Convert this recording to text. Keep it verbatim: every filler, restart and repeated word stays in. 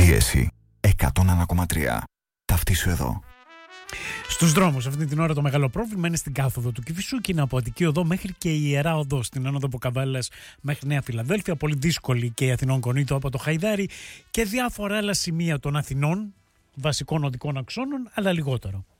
Πίεση εκατόν ένα κόμμα τρία. Ταυτίσου εδώ. Στους δρόμους αυτή την ώρα το μεγάλο πρόβλημα είναι στην κάθοδο του Κηφισού και είναι από Αττική Οδό μέχρι και η Ιερά Οδό, στην άνοδο από Καβάλας μέχρι Νέα Φιλαδέλφια. Πολύ δύσκολη και η Αθηνών Κονίτο από το Χαϊδάρι και διάφορα άλλα σημεία των Αθηνών, βασικών οδικών αξώνων, αλλά λιγότερο.